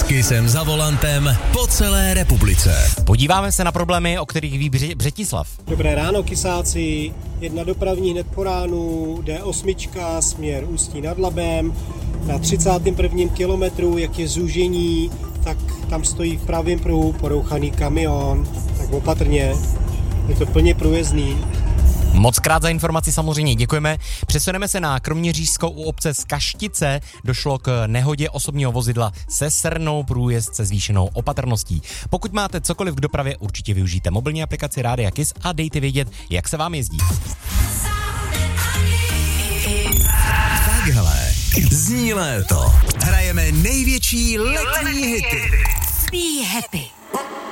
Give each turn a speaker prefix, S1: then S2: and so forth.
S1: Kissem za volantem po celé republice.
S2: Podíváme se na problémy, o kterých ví Břetislav.
S3: Dobré ráno, kysáci. Jedna dopravní hned po ránu, D8, směr Ústí nad Labem. Na 31. kilometru, jak je zúžení, tak tam stojí v pravém pruhu porouchaný kamion. Tak opatrně, je to plně průjezdný.
S2: Moc krát za informaci samozřejmě děkujeme. Přesuneme se na Kroměřížskou u obce Skaštice. Došlo k nehodě osobního vozidla se srnou, průjezd se zvýšenou opatrností. Pokud máte cokoliv k dopravě, určitě využijte mobilní aplikaci Rádia Kiss a dejte vědět, jak se vám jezdí.
S1: Takhle zní léto. Hrajeme největší letní hity.
S4: Be happy.